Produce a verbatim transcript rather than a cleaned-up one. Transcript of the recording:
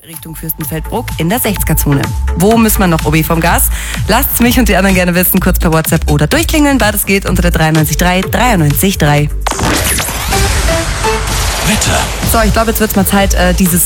Richtung Fürstenfeldbruck in der sechziger-Zone. Wo müssen wir noch, Obi, vom Gas? Lasst's mich und die anderen gerne wissen, kurz per WhatsApp oder durchklingeln. Beides geht unter der dreiundneunzig drei dreiundneunzig drei. Wetter. So, ich glaube, jetzt wird's mal Zeit, äh, dieses